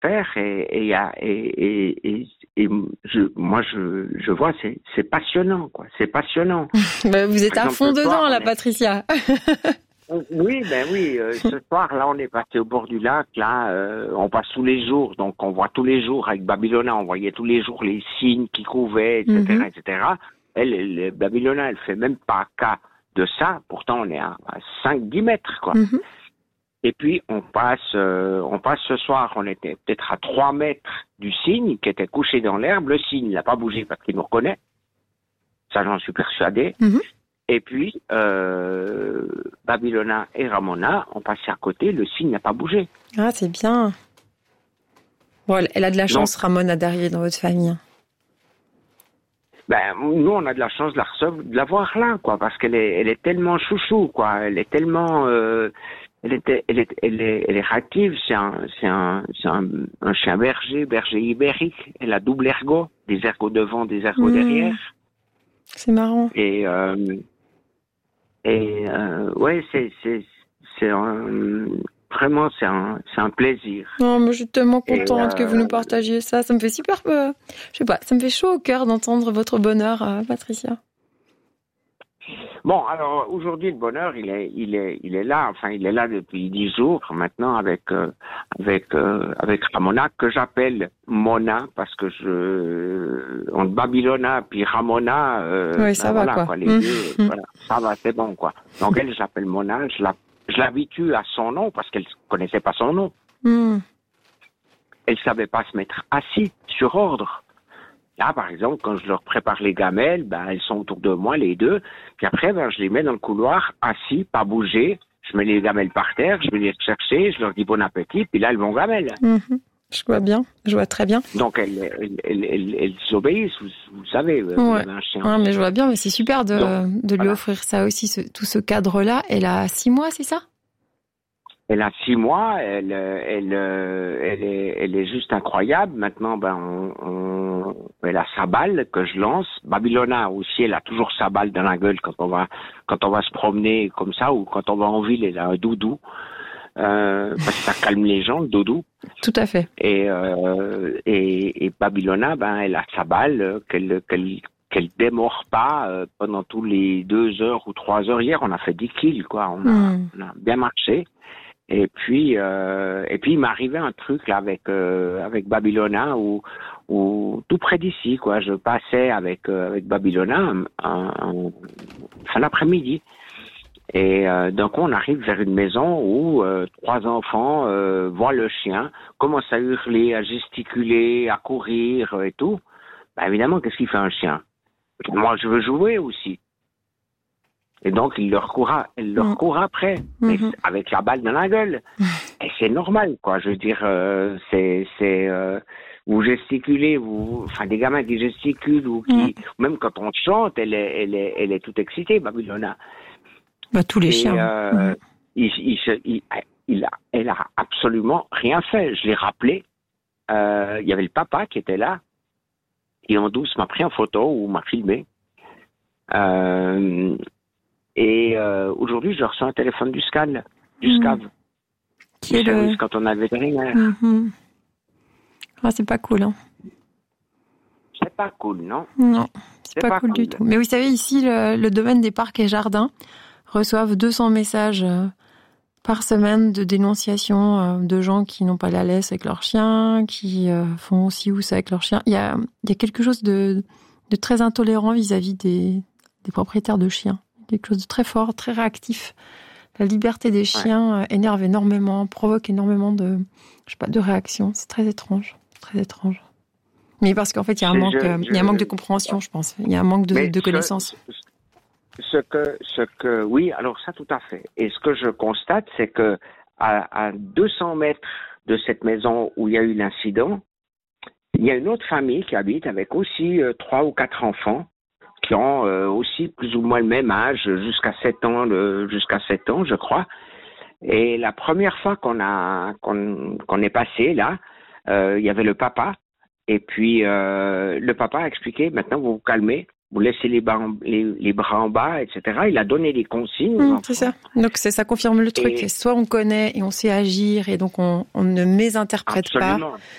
faire moi je vois c'est passionnant quoi, c'est passionnant. Vous êtes à fond dedans là, Patricia. Oui, ce soir, là, on est passé au bord du lac, là, on passe tous les jours, donc on voit tous les jours, avec Babylona, on voyait tous les jours les cygnes qui couvaient, etc., etc. Babylona, elle fait même pas cas de ça, pourtant on est à 5-10 mètres, quoi. Et puis, on passe ce soir, on était peut-être à 3 mètres du cygne, qui était couché dans l'herbe, le cygne n'a pas bougé parce qu'il nous reconnaît, ça j'en suis persuadé. Et puis, Babylona et Ramona ont passé à côté, le cygne n'a pas bougé. Ah, c'est bien. Bon, elle a de la chance, Ramona, derrière dans votre famille. Nous, on a de la chance de la voir là, quoi, parce qu'elle est tellement chouchou, quoi. Elle est tellement, elle est réactive. C'est un chien berger ibérique. Elle a double ergot, des ergots devant, des ergots derrière. C'est marrant. Ouais, vraiment, c'est un plaisir. Non, mais je suis tellement contente que vous nous partagiez ça. Ça me fait super, je sais pas, ça me fait chaud au cœur d'entendre votre bonheur, Patricia. Bon, alors aujourd'hui le bonheur, il est là. Enfin, il est là depuis 10 jours maintenant avec Ramona, que j'appelle Mona parce que entre Babylona puis Ramona, oui, ça va quoi. Les deux, voilà, ça va, c'est bon quoi. Donc elle, j'appelle Mona. Je l'habitue à son nom parce qu'elle connaissait pas son nom. Elle savait pas se mettre assis sur ordre. Là, par exemple, quand je leur prépare les gamelles, elles sont autour de moi, les deux. Puis après, je les mets dans le couloir, assis, pas bouger. Je mets les gamelles par terre, je vais les chercher, je leur dis bon appétit, puis là, elles vont gamelles. Je vois bien, je vois très bien. Donc, elles obéissent, vous savez. Ouais. Un chien. Mais je vois bien, mais c'est super de lui offrir ça aussi, tout ce cadre-là. Elle a 6 mois, c'est ça ? Elle a 6 mois, elle est juste incroyable. Maintenant, elle a sa balle que je lance. Babylona aussi, elle a toujours sa balle dans la gueule quand on va se promener comme ça, ou quand on va en ville, elle a un doudou. Parce que ça calme les gens, le doudou. Tout à fait. Et Babylona, elle a sa balle qu'elle démore pas pendant tous les 2 heures ou 3 heures. Hier, on a fait 10 kills, quoi. On a bien marché. Et puis il m'est arrivé un truc là avec Babylona où tout près d'ici, quoi. Je passais avec Babylona fin d'après-midi. Et donc on arrive vers une maison où 3 enfants voient le chien, commencent à hurler, à gesticuler, à courir et tout. Évidemment, qu'est-ce qu'il fait un chien? Moi, je veux jouer aussi. Et donc, il leur court après, mais avec la balle dans la gueule. Et c'est normal, quoi. Je veux dire, vous gesticulez, des gamins qui gesticulent ou qui, même quand on chante, elle est toute excitée, Babylona. Tous les chiens. Elle a absolument rien fait. Je l'ai rappelé. Il y avait le papa qui était là, qui en douce m'a pris en photo ou m'a filmé. Et aujourd'hui, je reçois un téléphone du SCAV. Qui est le... Quand on a le vétérinaire. Ah, c'est pas cool, hein. C'est pas cool, non? Non, c'est pas cool du tout. Mais vous savez, ici, le domaine des parcs et jardins reçoivent 200 messages par semaine de dénonciation de gens qui n'ont pas la laisse avec leurs chiens, qui font aussi ou ça avec leurs chiens. Il y a quelque chose de très intolérant vis-à-vis des propriétaires de chiens. Quelque chose de très fort, très réactif. La liberté des chiens énerve énormément, provoque énormément de réactions. C'est très étrange, très étrange. Mais parce qu'en fait, il y a un manque de compréhension, je pense. Il y a un manque de connaissances. Oui, alors ça, tout à fait. Et ce que je constate, c'est que à 200 mètres de cette maison où il y a eu l'incident, il y a une autre famille qui habite avec aussi 3 ou 4 enfants qui ont aussi plus ou moins le même âge, jusqu'à 7 ans, je crois. Et la première fois qu'on est passé là, il y avait le papa. Et puis le papa a expliqué, maintenant vous vous calmez, vous laissez les bras en bas, etc. Il a donné des consignes. C'est ça. Donc ça confirme le truc. Soit on connaît et on sait agir et donc on ne mésinterprète pas.